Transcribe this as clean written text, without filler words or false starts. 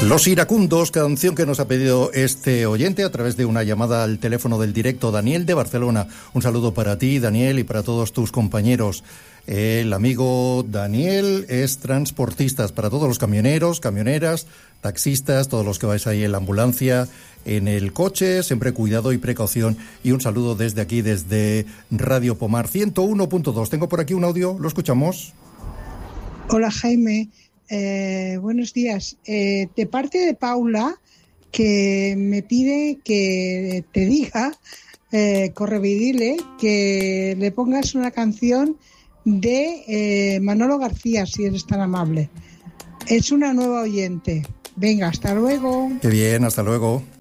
Los Iracundos, canción que nos ha pedido este oyente a través de una llamada al teléfono del directo, Daniel de Barcelona. Un saludo para ti, Daniel, y para todos tus compañeros. El amigo Daniel es transportista para todos los camioneros, camioneras, taxistas, todos los que vais ahí en la ambulancia, en el coche, siempre cuidado y precaución. Y un saludo desde aquí, desde Radio Pomar 101.2. Tengo por aquí un audio, ¿lo escuchamos? Hola, Jaime. Buenos días. De parte de Paula, que me pide que te diga, correvidile, que le pongas una canción de Manolo García, si eres tan amable. Es una nueva oyente. Venga, hasta luego. Qué bien, hasta luego.